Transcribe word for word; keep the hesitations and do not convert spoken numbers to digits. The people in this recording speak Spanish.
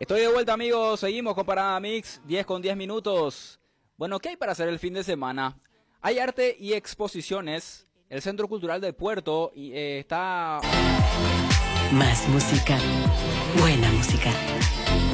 Estoy de vuelta, amigos. Seguimos con Parada Mix, diez con diez minutos. Bueno, ¿qué hay para hacer el fin de semana? Hay arte y exposiciones. El Centro Cultural del Puerto eh, está... Más música. Buena música.